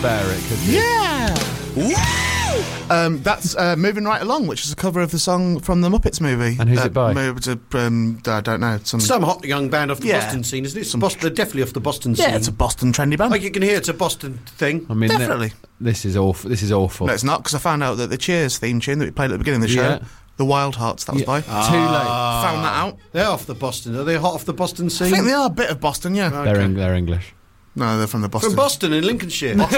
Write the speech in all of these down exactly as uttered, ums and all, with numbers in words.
bear it, could you? Yeah! Woo! Um, that's uh, Moving Right Along, which is a cover of the song from the Muppets movie. And who's uh, it by? Moved to, um, I don't know. Some, Some hot young band off the Yeah. Boston scene, isn't it? Some Boston, they're definitely off the Boston scene. yeah, it's a Boston trendy band. Like you can hear, it's a Boston thing. I mean, th- Definitely. this is awful. This is awful. No, it's not, because I found out that the Cheers theme tune that we played at the beginning of the show, Yeah. the Wild Hearts, that was Yeah. by. Too late. Found that out. They're off the Boston. Are they hot off the Boston scene? I think they are a bit of Boston, yeah. They're, Eng- they're English. No, they're from the Boston. From Boston in Lincolnshire. The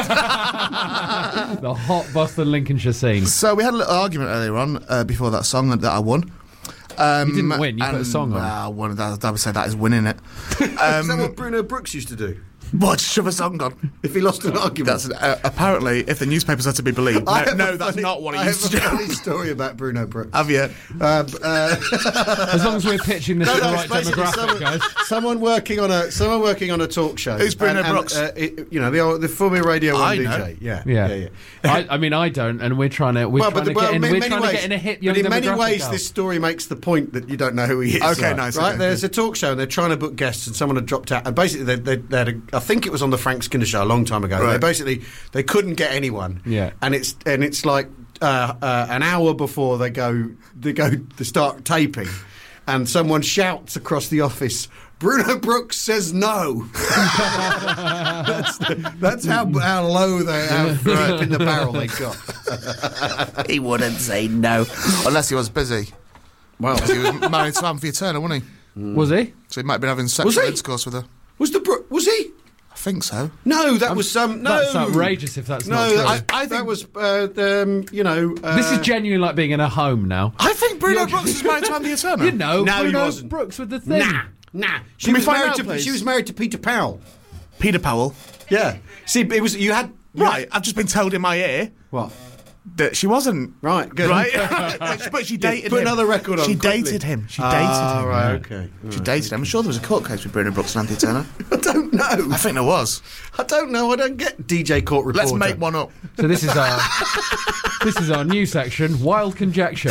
hot Boston Lincolnshire scene. So we had a little argument earlier on uh, before that song that, that I won. Um, You didn't win, you put a and, song on. Uh, one, that, I would say that is winning it. Is that Um, what Bruno Brooks used to do? what? Shove a song on? If he lost an argument? That's uh, apparently, if the newspapers are to be believed. I No, have no a that's funny- not what he I used have to a do. funny story about Bruno Brooks. Have you? Uh, uh, As long as we're pitching this No, to the no, right it's basically demographic, someone, guys. someone working on a someone working on a talk show. Who's Bruno and, and, Brooks? Uh, it, you know the old, the former Radio One I D know. J. Yeah, Yeah, yeah, yeah. I, I mean, I don't, and we're trying to we're Well, trying but to the, well, get in. in We're many trying ways, to get in a hit young but in many demographic ways, out. this story makes the point that you don't know who he is. Okay, right? nice, Right? okay, There's good. a talk show, and they're trying to book guests, and someone had dropped out. And basically, they, they, they had a, I think it was on the Frank Skinner show a long time ago. Right. They basically they couldn't get anyone. Yeah. and it's and it's like uh, uh, an hour before they go they go to start taping, and someone shouts across the office, Bruno Brooks says no. that's, the, that's how how low they how deep in the barrel they got. He wouldn't say no. Unless he was busy. Well, He was married to Anthea Turner, wasn't he? Was he? So he might have been having Was sexual he? intercourse with her. was the Bro- was he? I think so. No, that was some. No, That's outrageous if that's No, not true. that's- I- I that think- was. Uh, um, you know, uh, This is genuine like being in a home now. I think Bruno You're- Brooks is married to Anthea Turner. You know, No, he Bruno wasn't. Brooks with the thing. Nah, nah. She Can we was find married out, to. please? She was married to Peter Powell. Peter Powell. Yeah. See, it was you had you Right, had- I've just been told in my ear what? that she wasn't. Right, good. Right? But she dated put him. another record on She quickly. dated him. She dated Ah, him. right, okay. She dated him. I'm sure there was a court case with Bruno Brooks and Anthea Turner. I don't know. I think there was. I don't know. I don't get D J Court Reporter. Let's make one up. So this is our this is our new section, Wild Conjecture.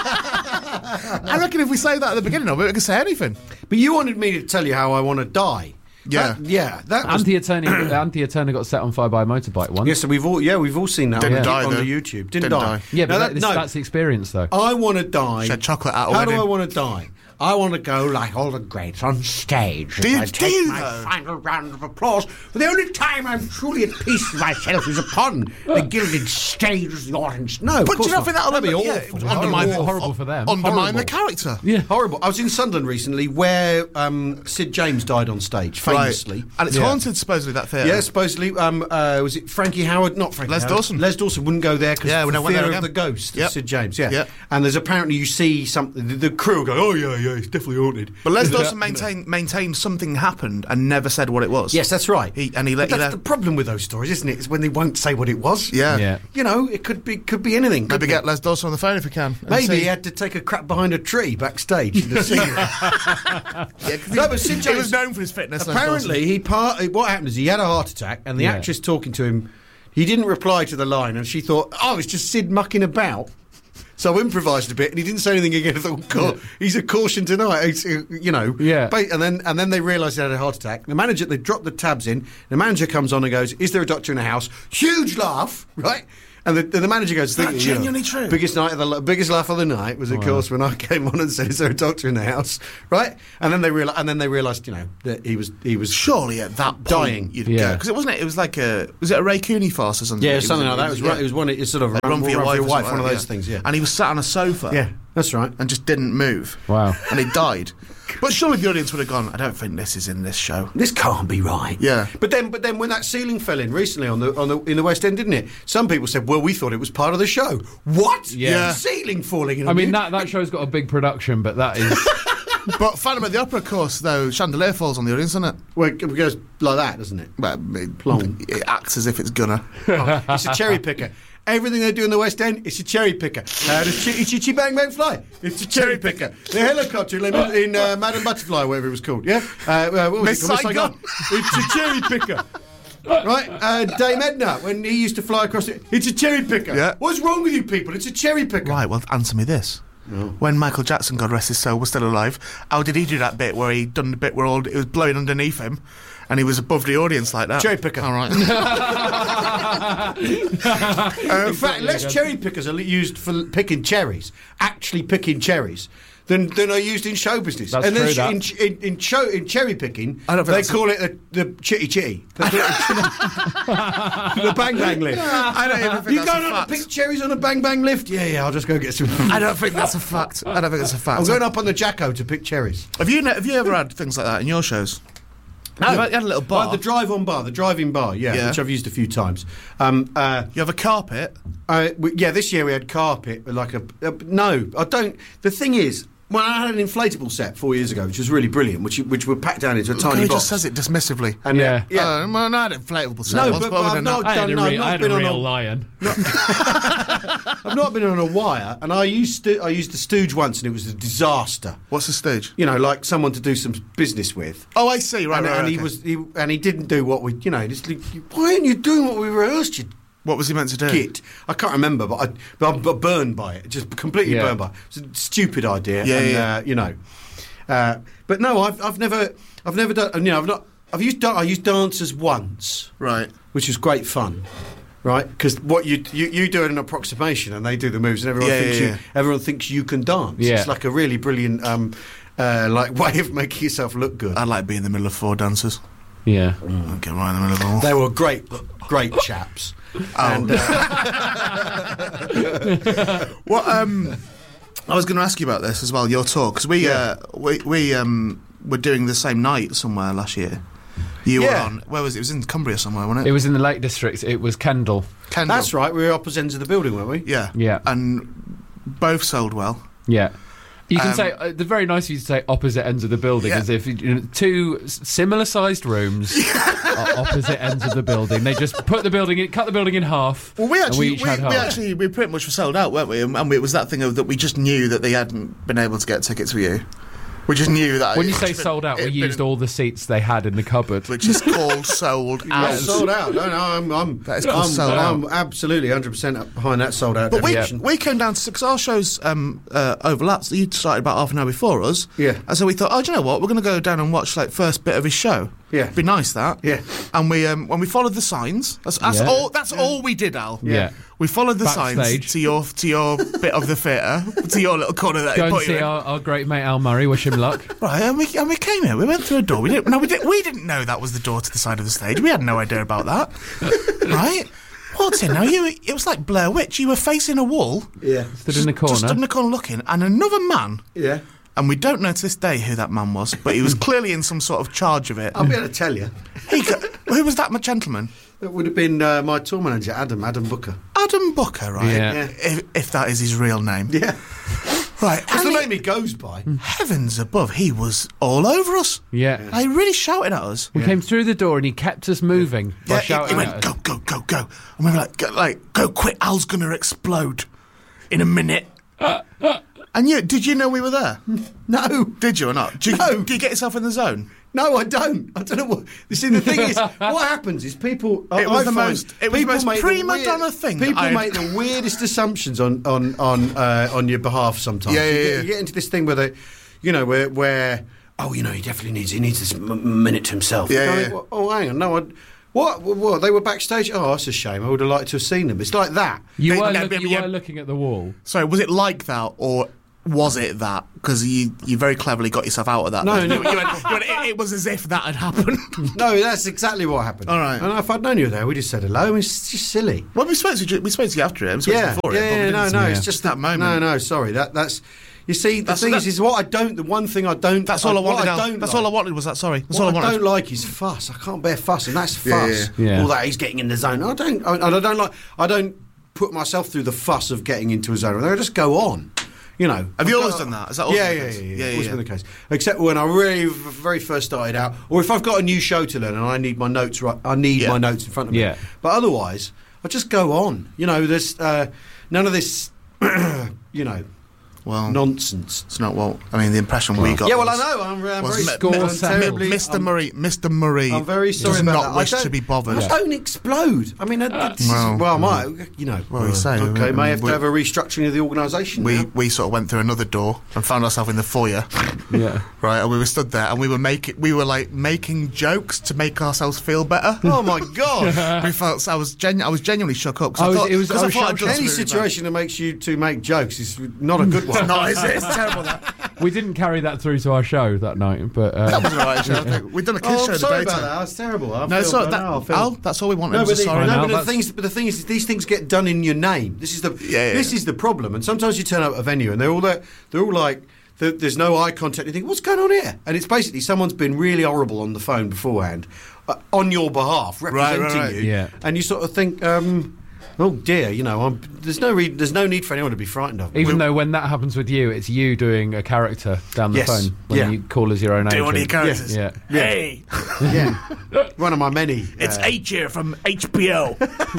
I reckon if we say that at the beginning of it, we can say anything. But you wanted me to tell you how I want to die. Yeah. That- yeah. That was. Anthea Turner, Anthea Turner got set on fire by a motorbike once. Yeah, so we've all yeah we've all seen that Didn't on, die, on though. the YouTube. Didn't, Didn't die. die. Yeah, but No, that, that- this, no. that's the experience, though. I want to die. She had chocolate at a How do wedding. I want to die? I want to go like all the greats on stage. Do you- I do take you, my though? final round of applause. For the only time I'm truly at peace with myself is upon the gilded stage of the audience. No, of But do course you not think that'll That'd be yeah, awful. undermine, Horrible, horrible for them. Undermine Horrible. the character. Yeah. Horrible. I was in Sunderland recently where um, Sid James died on stage, famously. Right. And it's Yeah. haunted, supposedly, that theatre. Yeah, supposedly. Um, uh, was it Frankie Howard? Not Frankie Les Howard. Dawson. Les Dawson wouldn't go there because Yeah, we of don't the want fear that of again. the ghost Yep. of Sid James. Yeah. Yep. And there's apparently you see something. The, the crew go, oh yeah, yeah, it's definitely haunted. But Les Yeah. Dawson maintained, maintained something happened and never said what it was. Yes, that's right. He, and he But let you that's know. the problem with those stories, isn't it? Is when they won't say what it was. Yeah. Yeah. You know, it could be could be anything. Maybe couldn't get it? Les Dawson on the phone if you can. and Maybe see. he had to take a crap behind a tree backstage. In the scene. Yeah, 'cause No, he- but Sid he James- was known for his fitness. Les Apparently, he part. What happened is he had a heart attack, and the Yeah. actress talking to him, he didn't reply to the line, and she thought, "Oh, it's just Sid mucking about." So I improvised a bit, and he didn't say anything again. I thought, "God, he's a caution tonight." It's, uh, you know, Yeah. Ba- And then and then they realised he had a heart attack. The manager, they dropped the tabs in. The manager comes on and goes, "Is there a doctor in the house?" Huge laugh, right? And the, the manager goes, That "Think- you know, genuinely true? Biggest night of the biggest laugh of the night was, of course, when I came on and said, "Is there a doctor in the house?" Right? And then they realised, and then they realised, you know, that he was he was Surely at that point Dying. you'd Yeah. because it wasn't it. It was like a was it a Ray Cooney farce or something? Yeah, It something was, like that. It was, yeah. right, it was one. It's sort of Like Run for Your Wife, or something one of like those that, things. Yeah, And he was sat on a sofa. yeah, that's right. And just didn't move. Wow. And he died. But surely the audience would have gone, I don't think this is in this show. This can't be right. Yeah. but then, but then when that ceiling fell in recently on the on the in the West End, didn't it? Some people said, "Well, we thought it was part of the show." What? Yeah. Ceiling falling in. I on mean, you? that, that show's got a big production, but that is... But Phantom of the Opera, of course, though, chandelier falls on the audience, doesn't it? Well, it goes like that, doesn't it? Well, it, Plonk. it acts as if it's gonna. It's a cherry picker. Everything they do in the West End, it's a cherry picker. How does Chi Chi Chi Bang Bang fly? It's a cherry picker. The helicopter in, in uh, Madame Butterfly, whatever it was called, yeah? Uh, uh, what was Miss it called? Miss Saigon. It's a cherry picker. Right? Uh, Dame Edna, when he used to fly across it, it's a cherry picker. Yeah. What's wrong with you people? It's a cherry picker. Right, well, answer me this. When Michael Jackson, God rest his soul, was still alive, how did he do that bit where he done the bit where all, it was blowing underneath him and he was above the audience like that. Cherry picker. All right. In fact, less cherry pickers are used for picking cherries, actually picking cherries, than, than are used in show business. That's and true, then that. in, in, in, show, in cherry picking, I don't think they that's call it the, the chitty chitty. The, the bang bang lift. I don't even think You that's going a up fact. to pick cherries on a bang bang lift? Yeah, yeah, I'll just go get some. I don't think that's a fact. I don't think that's a fact. I'm going up on the Jacko to pick cherries. Have you ne- have you ever had things like that in your shows? No, You had, you had a little bar. Well, the drive-on bar, the drive-in bar, yeah, Yeah. which I've used a few times. Um, uh, You have a carpet. uh, we, yeah, this year we had carpet, like a, a. No, I don't. The thing is, well, I had an inflatable set four years ago, which was really brilliant, which which were packed down into a tiny He box. just says it dismissively. And, Yeah. uh, yeah. Uh, well, no, I had an inflatable set. No, once, but- other but than I've that- not- I had a, No, re- not I had been a on real a- lion. I've not been on a wire, and I used to. I used the stooge once, and it was a disaster. What's the stage? You know, like someone to do some business with. Oh, I see. Right, and right, and right, he okay. was, he, and he didn't do what we, you know. Just, like, why aren't you doing what we rehearsed? You What was he meant to do? git. I can't remember, but I, but I'm but burned by it. Just completely Yeah. burned by it. It's a stupid idea. Yeah, and, yeah. Uh, you know. Uh, but no, I've I've never I've never done. You know, I've not. I've used I used dancers once, Right. which was great fun. Right, because what you, you you do an approximation and they do the moves and everyone Yeah, thinks yeah, you yeah. everyone thinks you can dance. Yeah. It's like a really brilliant um, uh, like way of making yourself look good. I'd like to be in the middle of four dancers. Yeah. I'd get right in the middle of them all. They were great, great chaps. And, uh, What? Um, I was going to ask you about this as well. Your talk, because we, Yeah. uh, we we um were doing the same night somewhere last year. You Yeah. were on. Where was it? It was in Cumbria somewhere, wasn't it? It was in the Lake District. It was Kendal. Kendal. that's right. We were opposite ends of the building, weren't we? Yeah. Yeah. And both sold well. Yeah. You can Um, say, uh, the very nice of you to say opposite ends of the building, Yeah. as if you know, two s- similar sized rooms are opposite ends of the building. They just put the building in, cut the building in half. Well, we and actually, we each we, had we half. actually, we pretty much were sold out, weren't we? And, and it was that thing of that we just knew that they hadn't been able to get tickets for you. We just knew that. When you it'd say been- sold out, we it'd used been- all the seats they had in the cupboard. which is called sold Yeah, out. sold out. No, no, I'm, I'm, That is called I'm, sold I'm out. absolutely one hundred percent up behind that sold out But we, definition. we came down to six. Our shows um, uh, overlapped. So you started about half an hour before us. Yeah. And so we thought, oh, do you know what? We're going to go down and watch like first bit of his show. Yeah. Be nice that. Yeah. And we um, when we followed the signs. That's, that's Yeah. all. That's all we did, Al. Yeah. We followed the Backstage. signs to your to your bit of the theatre, to your little corner that Go he and put you see in. our, our great mate Al Murray. Wish him luck. Right, and we and we came here. We went through a door. We didn't. No, we didn't. We didn't know that was the door to the side of the stage. We had no idea about that. Right. Walked in. Now you. It was like Blair Witch. You were facing a wall. Yeah. Stood in the corner. Just stood in the corner looking, and another man. Yeah. And we don't know to this day who that man was, but he was clearly in some sort of charge of it. I'll be able to tell you. He got, who was that gentleman? That would have been uh, my tour manager, Adam, Adam Booker. Adam Booker, right? Yeah. Yeah. If, if that is his real name. Yeah. Right. That's the and name he goes by. he- heavens above, he was all over us. Yeah. Like, he really shouted at us. We came through the door and he kept us moving by Yeah, he, shouting he at went, us. go, go, go, go. And we were like, go, like, go quick, Al's going to explode in a minute. And you, did you know we were there? No. Did you or not? Did you, No. did you get yourself in the zone? No, I don't. I don't know what. You see, the thing is, what happens is people. I- It was I the find most- it was the people most make prima weird- donna thing that People I'd- make the weirdest assumptions on on on uh, on your behalf. Sometimes, Yeah, yeah, you, get, yeah. you get into this thing where they, you know, where where oh, you know, he definitely needs he needs this m- minute to himself. Yeah, And I yeah. think, well, oh, hang on, no, I. What, what? What? They were backstage. Oh, that's a shame. I would have liked to have seen them. It's like that. You, They- were, no, look, but you yeah. were looking at the wall. So was it like that, or was it that? Because you, you very cleverly got yourself out of that. No, then. no. You went, you went, it, it was as if that had happened. No, that's exactly what happened. All right. And if I'd known you were there, we just said hello. It's just silly. Well, we spoke to you, we spoke to you after it. We spoke to you Yeah, before yeah, it. but we yeah, didn't- no, no, yeah. it's just that moment. No, no, sorry. That that's. You see, the That's- thing that- is, is what I don't. The one thing I don't. That's all I what wanted. Al. don't That's like, all I wanted was that. Sorry, that's What all I I wanted. don't like is fuss. I can't bear fuss, and that's Yeah, fuss. yeah, yeah. All that he's getting in the zone. I don't. I, I don't like. I don't put myself through the fuss of getting into a zone. I just go on. You know. Have you I've always got- done that? Is that always yeah, been yeah, the yeah, case? yeah, Yeah, yeah, Always yeah. been the case. Except when I really v- very first started out, or if I've got a new show to learn and I need my notes right. I need Yeah. my notes in front of me. Yeah. But otherwise, I just go on. You know, there's uh, none of this. You know. Well, nonsense. It's not what I mean. The impression we got. Yeah, well, I was- know. I'm, uh, was very mi- Score mi- I'm Samuel. terribly, Mister I'm- Murray. Mister Murray. I'm very sorry does about not that. wish I don't- to be bothered. I don't explode. I mean, uh, this is- Well, well, I might, you know. well, you say, okay, uh, may have to we- have a restructuring of the organisation. We now. we sort of went through another door and found ourselves in the foyer, Yeah. right? And we were stood there and we were making we were like making jokes to make ourselves feel better. Oh my god! we felt I was genu- I was genuinely shook up. 'cause I I was- thought, it was- 'cause I I was thought I'd shocked. done Any something really bad. situation that makes you to make jokes is not a good one. No, is it? It's terrible. That. We didn't carry that through to our show that night, but That uh, was all right. Actually. I think We've done a kids Oh, show I'm sorry the day about time. that. That's terrible. I No, feel, so I that, know, I feel- Al, that's all we wanted. No, I'm but, so the, sorry. no, Al, but the that's- things, but the thing is, these things get done in your name. This is the Yeah, yeah. this is the problem. And sometimes you turn up at a venue and they're all there, they're all like, there- there's no eye contact. You think, what's going on here? And it's basically someone's been really horrible on the phone beforehand, uh, on your behalf, right, representing right. you. Yeah. And you sort of think, um, oh dear, you know, I'm, there's no re- there's no need for anyone to be frightened of me. even though when that happens with you, it's you doing a character down the Yes. phone when Yeah. you call as your own Do agent. one of your characters. Yeah. Hey, yeah, one of my many. it's uh, H here from H B O.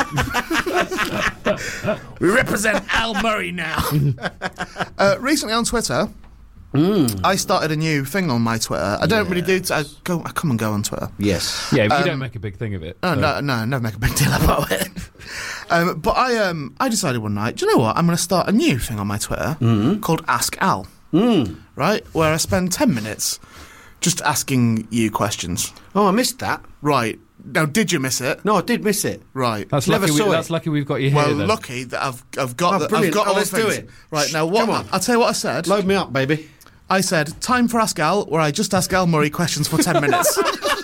we represent Al Murray now. uh, recently on Twitter, I started a new thing on my Twitter. I don't really do. T- I go. I come and go on Twitter. yes. Yeah, but you Um, don't make a big thing of it. No, so- no, no, never make a big deal about it. um, but I, um, I decided one night. Do you know what? I'm going to start a new thing on my Twitter called Ask Al. Right, where I spend ten minutes just asking you questions. Oh, I missed that. Right now, did you miss it? No, I did miss it. Right. That's Never lucky. saw We, it. that's lucky we've got you here. Well, then. lucky that I've I've got Oh, the, I've brilliant. got Oh, all let's the do things. it. Right now, what Come on. I'll tell you what I said. Load me up, baby. I said time for Ask Al, where I just ask Al Murray questions for ten minutes.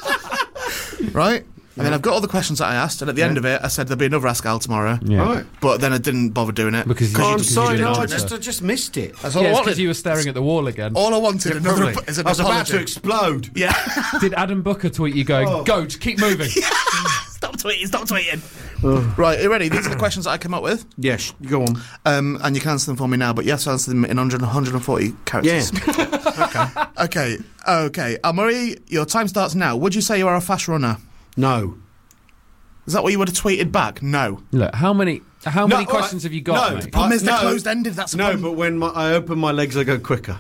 Right. And then I've got all the questions that I asked, and at the end of it, I said there'll be another Ask Al tomorrow. Yeah. Right. But then I didn't bother doing it Because you- Oh, you I'm just- sorry. didn't No, I answer. just, I just missed it. That's all Yeah, I it's wanted. because you were staring at the wall again. All I wanted Yeah, another probably. is an I was about apology. to explode. Yeah. Did Adam Booker tweet you going, Oh. go, just keep moving? Stop tweeting, stop tweeting. Right, are you ready? These are the questions that I came up with. Yes, go on. Um, and you can answer them for me now, but you have to answer them in one hundred, one hundred forty characters. Yeah. Okay, okay. Al Murray, your time starts now. Would you say you are a fast runner? No. Is that what you would have tweeted back? No. Look, how many how No, many all right. questions have you got, No, mate? the Problem Uh, is they're no. closed-ended, that's the No, problem. but when my, I open my legs, I go quicker.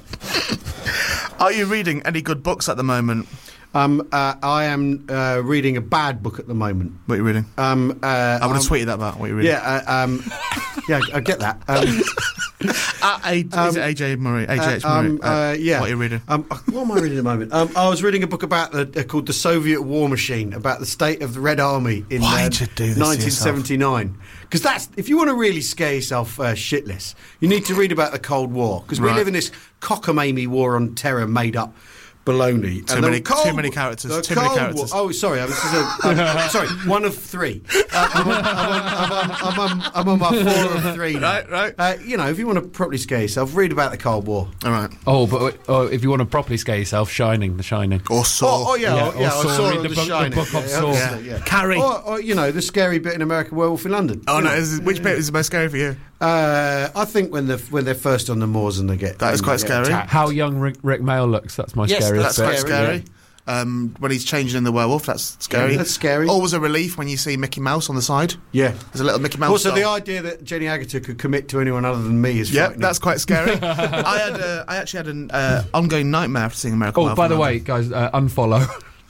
Are you reading any good books at the moment? Um, uh, I am uh, reading a bad book at the moment. What are you reading? Um, uh, I would have um, tweeted that back. What are you reading? Yeah, uh, um, yeah, I get that. Um, Uh, A, is Um, it A J Murray? A J H uh, Murray? um, uh, yeah. What are you reading? Um, uh, what am I reading at the moment? Um, I was reading a book about the, uh, called "The Soviet War Machine," about the state of the Red Army in Why'd uh, you do this to nineteen seventy-nine. Because that's if you want to really scare yourself uh, shitless, you need to read about the Cold War. Because we Right. live in this cockamamie war on terror made up baloney. Too And the many- Cold- too many characters, the too many Cold characters. War- oh, sorry, I was just a, um, sorry, one of three. Uh, I'm, on, I'm, on, I'm, on, I'm, on, I'm on my four of three. Now. Right, right. Uh, you know, if you want to properly scare yourself, read about the Cold War. All right. Oh, but oh, if you want to properly scare yourself, Shining, The Shining. Or Saw. Oh, oh yeah, Yeah, oh, yeah. or I Saw, saw read the, the book- the Shining. book of yeah, Saw. obviously, yeah. Carrie. Or, or, you know, the scary bit in American Werewolf in London. Oh, You no. know. Is, which bit is the most scary for you? Uh, I think when they're when they're first on the moors and they get That is and quite they get scary. attacked. How young Rick, Rick Mail looks, that's my Yes, scariest That's bit. quite scary, scary. Um, when he's changing in the werewolf, that's scary. Yeah, that's scary. Always a relief when you see Mickey Mouse on the side. Yeah. There's a little Mickey Mouse. Also, the doll. idea that Jenny Agutter could commit to anyone other than me is Yeah, frightening. that's quite scary. I had, uh, I actually had an uh, ongoing nightmare after seeing American Oh, Werewolf by in the London. way, guys, uh, unfollow.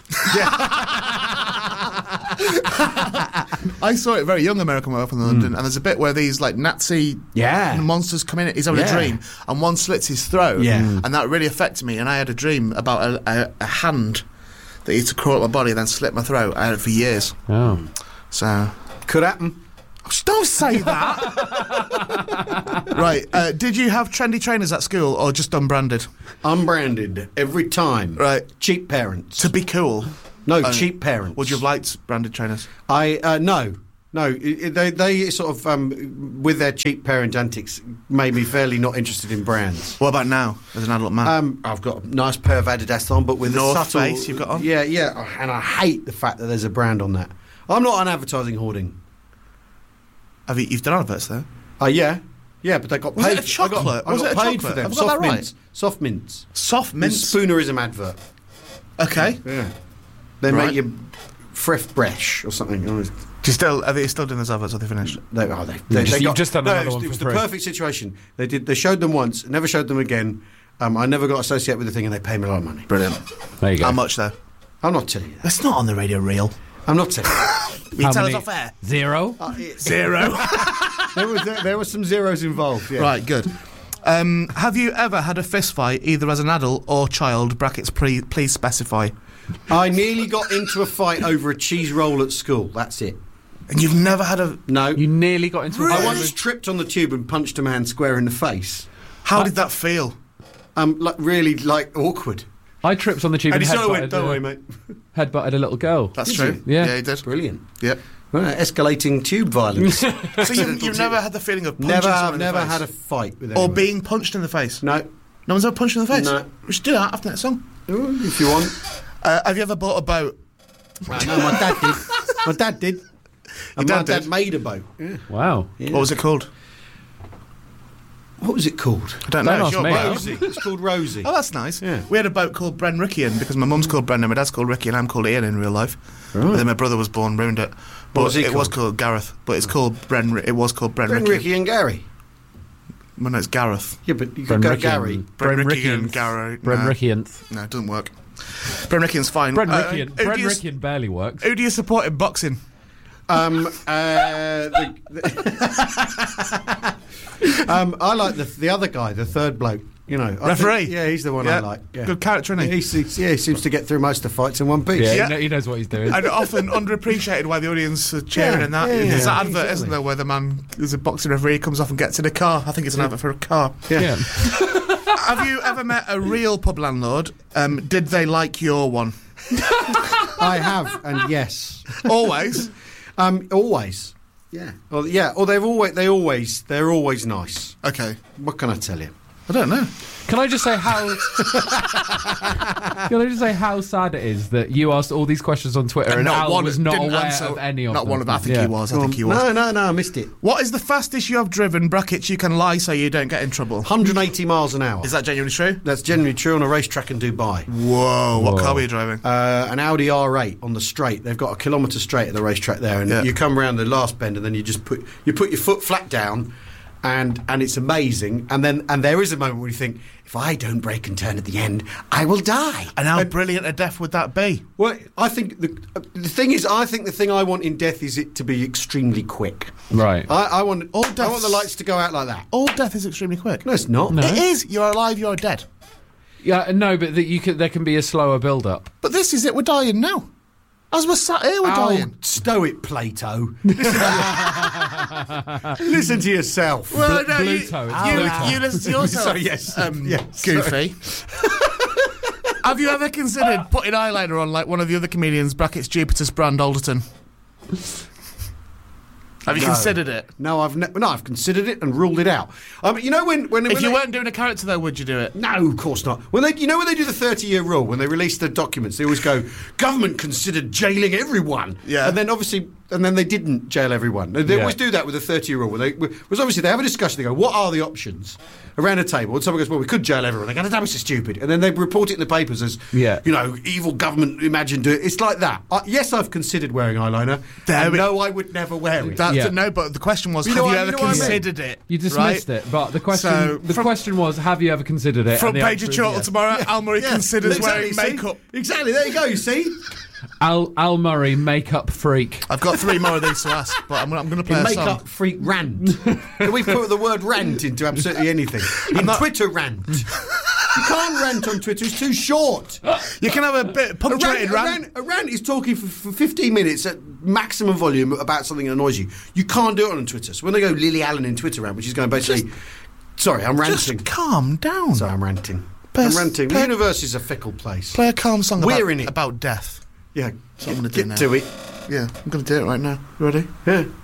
I saw it very young, American Werewolf in London, and there's a bit where these like Nazi Yeah. monsters come in. He's having Yeah. a dream, and one slits his throat. Yeah. Mm. and that really affected me. And I had a dream about a, a, a hand that used to crawl up my body and then slit my throat. I had it for years. Oh. So Could happen. don't say that. Right? Uh, did you have trendy trainers at school, or just unbranded? Unbranded every time. Right. Cheap parents. To be cool, no, uh, cheap parents. would you have liked branded trainers? I uh, no. No, it, it- they they sort of um, with their cheap parent antics made me fairly not interested in brands. What about now, as an adult man? Um, I've got a nice pair of Adidas on, but with North a subtle, Face you've got on? Yeah, yeah, and I hate the fact that there's a brand on that. I'm not an advertising hoarding. have you, you've done adverts though? Uh, yeah, yeah, but they got Was paid. it a I got, chocolate? I Was got it a paid chocolate? for them. Have I got Soft that right? mints. Soft mints. Soft mints. Spoonerism advert. Okay. Yeah. They Right. make you fref bresh or something. Do you still? Are they still doing those adverts? Are they finished? They, oh, they, You they, just- they you've got, just done no, another it was, one it for was the free. perfect situation. They did. They showed them once, never showed them again. Um, I never got associated with the thing, and they paid me a lot of money. Brilliant. There you go. How much though? I'm not telling you that. It's not on the radio reel. I'm not telling you. Will you How tell many- us off air? Zero. Uh, it's- Zero. there was there, there were some zeros involved. Yeah. Right, good. Um, have you ever had a fist fight, either as an adult or child? Brackets, pre- please specify. I nearly got into a fight over a cheese roll at school. That's it. And you've never had a. No. You nearly got into. I a once tripped on the tube and punched a man square in the face. How did that feel? Um, like really, like awkward. I tripped on the tube And and, he sort of headbutted, went, "Don't a- worry, mate." headbutted a little girl. That's Did true. you? Yeah. yeah, he did. Brilliant. Yep. Well, escalating tube violence. So you've, you've never had the feeling of punching never, someone I've in the never face? had a fight with or anyone. being punched in the face. No. No one's ever punched you in the face. No. We should do that after that song. Ooh, if you want. Uh, have you ever bought a boat? I know my dad did. My dad did. And dad my dad did? made a boat. Yeah. Wow. Yeah. What was it called? What was it called? I don't Don't know. ask It's your me. boat. Rosie. It's called Rosie. Oh, that's nice. Yeah. We had a boat called Bren Rickian because my mum's called Brendan, my dad's called Ricky, and I'm called Ian in real life. Right. And then my brother was born, ruined it. But was he it was called? called Gareth. But it's called Bren. Ri- It was called Bren, Bren, Rickian. Ricky and Gary. Well, no, it's Gareth. Yeah, but you Bren could go Rickian. Gary. Bren Bren Rickian, Rickian. Gary. Bren no. Rickianth. No, it doesn't work. Bren Rickian's fine. Bren Uh, Rickian. who, Bren do you, Rickian barely works. who do you support in boxing? Um, uh, the, the um, I like the the other guy, the third bloke. You know, I Referee? think- yeah, he's the one I like. Yeah. Good character, isn't Yeah, he? he, se- yeah, he seems to get through most of the fights in one piece. Yeah, Yeah. He, kno- he knows what he's doing. And often underappreciated by the audience are cheering Yeah, and that. yeah, There's yeah, that advert, exactly. isn't there, where the man who's a boxing referee comes off and gets in a car. I think it's an advert for a car. Yeah. yeah. Have you ever met a real pub landlord? Um, did they like your one? I have, and yes, Always. um, always. Yeah, or, yeah, or they're always they always they're always nice. Okay. What can I tell you? I don't know. Can I just say how? Can I just say how sad it is that you asked all these questions on Twitter and, Al was not didn't aware answer- of any of Not them? one of them. I think Yeah. he was. I think he was. No, no, no, I missed it. What is the fastest you have driven? Brackets. You can lie so you don't get in trouble. one hundred eighty miles an hour. Is that genuinely true? That's generally true on a racetrack in Dubai. Whoa. What Whoa. car were you driving? Uh, an Audi R eight on the straight. They've got a kilometre straight at the racetrack there, and Yeah. you come around the last bend, and then you just put you put your foot flat down, and and it's amazing. And then and there is a moment where you think, if I don't brake and turn at the end, I will die. And how brilliant a death would that be? Well, I think the uh, the thing is, I think the thing I want in death is it to be extremely quick. Right. I, I want All I want deaths- the lights to go out like that. All death is extremely quick. No, it's not. No. It is. You're alive, you're dead. Yeah, no, but that you could, there can be a slower build-up. But this is it. We're dying now. As we're sat here, we're Oh, dying. stow it, Plato. Listen to, listen to yourself. Well, Bl- no, you, Bluto, it's you, Bluto. you listen to yourself. Sorry, yes. Um, Yes, goofy. Have you ever considered putting eyeliner on like one of the other comedians, brackets Jupiter's Brand Alderton? Have you No. considered it? No, I've ne- no, I've considered it and ruled it out. I mean, you know when when If when you they- weren't doing a character, though, would you do it? No, of course not. When they, you know, when they do the thirty-year rule, when they release the documents, they always go, "Government considered jailing everyone." Yeah. and then obviously, and then they didn't jail everyone. They, they Yeah. always do that with the thirty-year rule. Where they, was obviously they have a discussion. They go, "What are the options?" Around a table, and someone goes, "Well, we could jail everyone." They go, "That was so stupid," and then they report it in the papers as, Yeah. you know, evil government imagined it. It's like that. Uh, yes, I've considered wearing eyeliner. There and we- no, I would never wear it. That's Yeah. no, but the question was, You have know you what- ever you know what I mean? considered it? You dismissed right? it, but the question So, the from- question was, have you ever considered it? Front And the page of answer is Chortle yes. tomorrow. Al Murray Yeah. considers Exactly, wearing see? makeup. Exactly. There you go. You see. Al Al Murray, makeup freak. I've got three more of these to ask, but I'm, I'm going to play a Make song. up freak rant. Can we put the word rant into absolutely anything? In not- Twitter rant. You can't rant on Twitter, it's too short. You can have a bit A rant, punctuated a, rant. rant, a rant is talking for, for fifteen minutes at maximum volume about something that annoys you. You can't do it on Twitter. So when they go Lily Allen in Twitter rant, which is going basically... sorry, I'm ranting. Just calm down. Sorry, I'm ranting. Play- I'm ranting. The play- universe is a fickle place. Play a calm song We're about, in it. about death. Yeah, what I'm gonna do get now. to it. Yeah, I'm going to do it right now. You ready? Yeah.